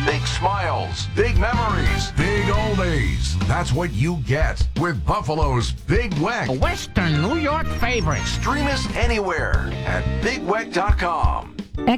Big smiles, big memories, big oldies. That's what you get with Buffalo's Big Weck. A Western New York favorite. Stream us anywhere at BigWeck.com.